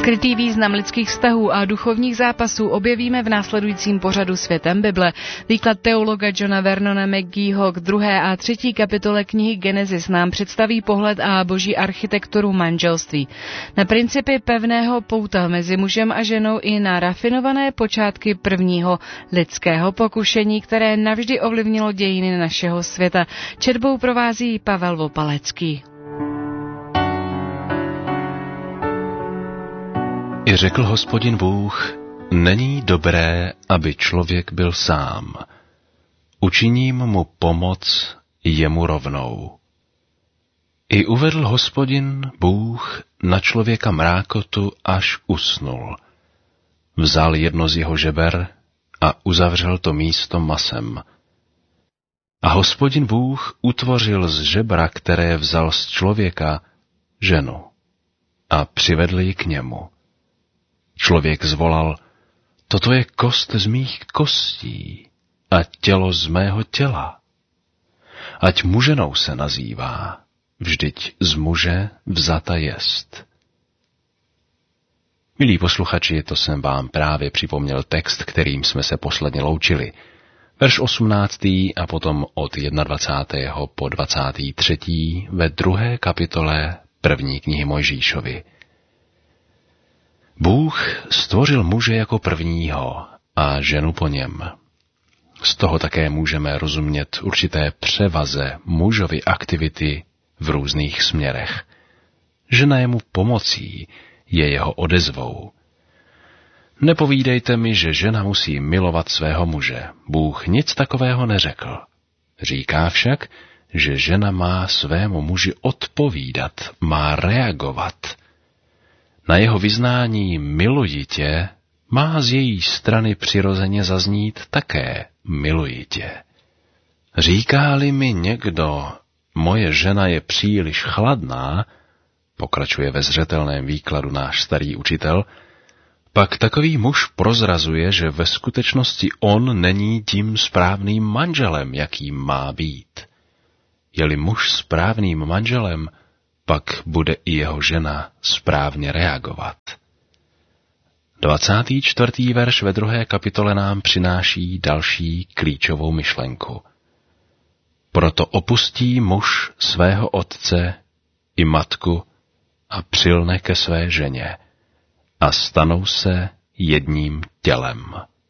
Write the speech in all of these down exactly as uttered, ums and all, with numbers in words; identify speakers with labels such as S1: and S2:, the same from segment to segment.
S1: Skrytý význam lidských vztahů a duchovních zápasů objevíme v následujícím pořadu Světem Bible. Výklad teologa Johna Vernona McGeeho k druhé a třetí kapitole knihy Genesis nám představí pohled a boží architekturu manželství. Na principy pevného pouta mezi mužem a ženou i na rafinované počátky prvního lidského pokušení, které navždy ovlivnilo dějiny našeho světa. Četbou provází Pavel Vopalecký.
S2: I řekl Hospodin Bůh, není dobré, aby člověk byl sám. Učiním mu pomoc jemu rovnou. I uvedl Hospodin Bůh na člověka mrákotu, až usnul. Vzal jedno z jeho žeber a uzavřel to místo masem. A Hospodin Bůh utvořil z žebra, které vzal z člověka, ženu a přivedl ji k němu. Člověk zvolal, toto je kost z mých kostí a tělo z mého těla. Ať muženou se nazývá, vždyť z muže vzata jest. Milí posluchači, to jsem vám právě připomněl text, kterým jsme se posledně loučili. Verš osmnáctý a potom od dvacátého prvního po dvacátý třetí ve druhé kapitole první knihy Mojžíšovy. Bůh stvořil muže jako prvního a ženu po něm. Z toho také můžeme rozumět určité převaze mužovy aktivity v různých směrech. Žena je mu pomocí, je jeho odezvou. Nepovídejte mi, že žena musí milovat svého muže. Bůh nic takového neřekl. Říká však, že žena má svému muži odpovídat, má reagovat. Na jeho vyznání miluji tě má z její strany přirozeně zaznít také miluji tě. Říká-li mi někdo, moje žena je příliš chladná, pokračuje ve zřetelném výkladu náš starý učitel, pak takový muž prozrazuje, že ve skutečnosti on není tím správným manželem, jakým má být. Je-li muž správným manželem, pak bude i jeho žena správně reagovat. dvacátý čtvrtý verš ve druhé kapitole nám přináší další klíčovou myšlenku. Proto opustí muž svého otce i matku a přilne ke své ženě a stanou se jedním tělem.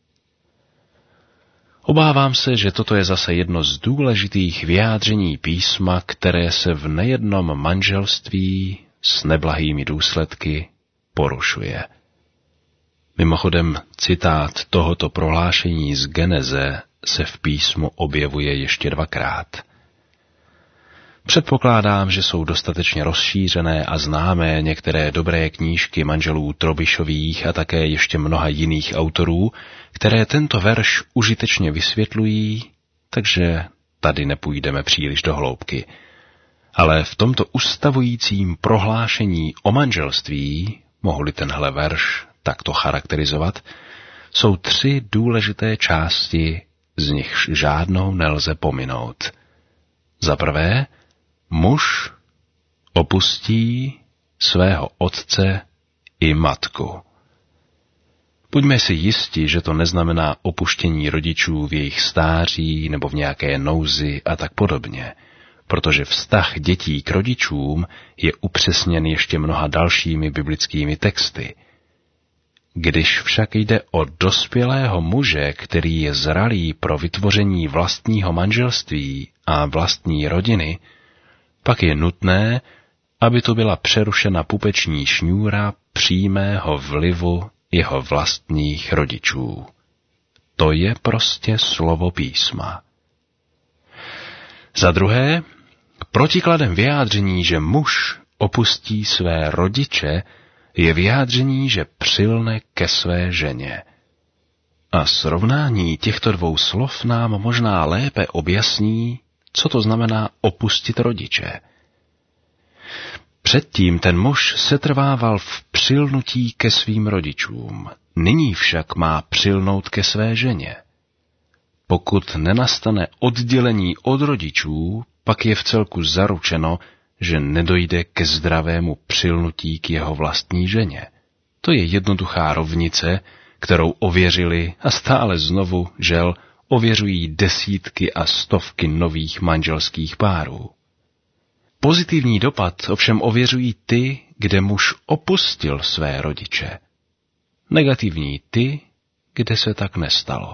S2: Obávám se, že toto je zase jedno z důležitých vyjádření písma, které se v nejednom manželství s neblahými důsledky porušuje. Mimochodem, citát tohoto prohlášení z Geneze se v písmu objevuje ještě dvakrát. Předpokládám, že jsou dostatečně rozšířené a známé některé dobré knížky manželů Trobišových a také ještě mnoha jiných autorů, které tento verš užitečně vysvětlují, takže tady nepůjdeme příliš do hloubky. Ale v tomto ustavujícím prohlášení o manželství, mohu-li tenhle verš takto charakterizovat, jsou tři důležité části, z nichž žádnou nelze pominout. Za prvé, muž opustí svého otce i matku. Buďme si jisti, že to neznamená opuštění rodičů v jejich stáří nebo v nějaké nouzi a tak podobně, protože vztah dětí k rodičům je upřesněn ještě mnoha dalšími biblickými texty. Když však jde o dospělého muže, který je zralý pro vytvoření vlastního manželství a vlastní rodiny, pak je nutné, aby to byla přerušena pupeční šňůra přímého vlivu jeho vlastních rodičů. To je prostě slovo písma. Za druhé, protikladem vyjádření, že muž opustí své rodiče, je vyjádření, že přilne ke své ženě. A srovnání těchto dvou slov nám možná lépe objasní, co to znamená opustit rodiče. Předtím ten muž setrvával v přilnutí ke svým rodičům, nyní však má přilnout ke své ženě. Pokud nenastane oddělení od rodičů, pak je vcelku zaručeno, že nedojde ke zdravému přilnutí k jeho vlastní ženě. To je jednoduchá rovnice, kterou ověřili a stále znovu, žel, ověřují desítky a stovky nových manželských párů. Pozitivní dopad ovšem ověřují ty, kde muž opustil své rodiče. Negativní ty, kde se tak nestalo.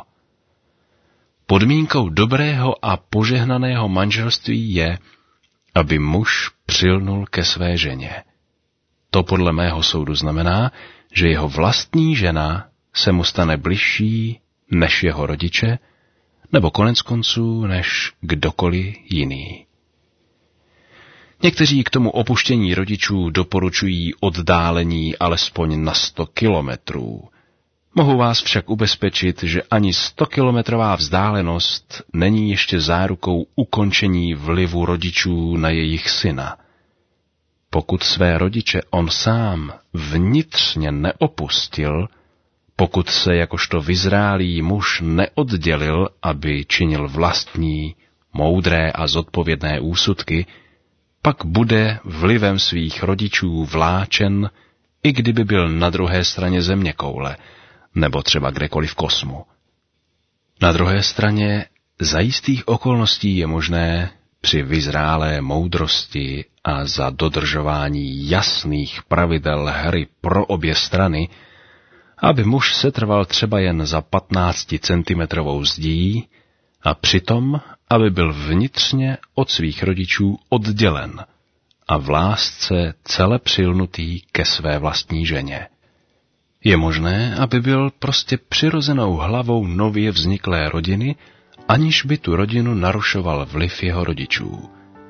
S2: Podmínkou dobrého a požehnaného manželství je, aby muž přilnul ke své ženě. To podle mého soudu znamená, že jeho vlastní žena se mu stane bližší než jeho rodiče, nebo konec konců než kdokoliv jiný. Někteří k tomu opuštění rodičů doporučují oddálení alespoň na sto kilometrů. Mohu vás však ubezpečit, že ani stokilometrová vzdálenost není ještě zárukou ukončení vlivu rodičů na jejich syna. Pokud své rodiče on sám vnitřně neopustil, pokud se jakožto vyzrálý muž neoddělil, aby činil vlastní, moudré a zodpovědné úsudky, pak bude vlivem svých rodičů vláčen, i kdyby byl na druhé straně zeměkoule, nebo třeba kdekoliv v kosmu. Na druhé straně za jistých okolností je možné při vyzrálé moudrosti a za dodržování jasných pravidel hry pro obě strany, aby muž setrval třeba jen za patnácticentimetrovou zdí a přitom, aby byl vnitřně od svých rodičů oddělen a v lásce celé přilnutý ke své vlastní ženě. Je možné, aby byl prostě přirozenou hlavou nově vzniklé rodiny, aniž by tu rodinu narušoval vliv jeho rodičů.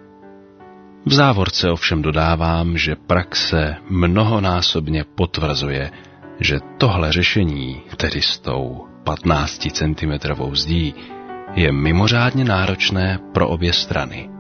S2: V závorce ovšem dodávám, že praxe mnohonásobně potvrzuje, že tohle řešení, tedy s tou patnácticentimetrovou zdí, je mimořádně náročné pro obě strany.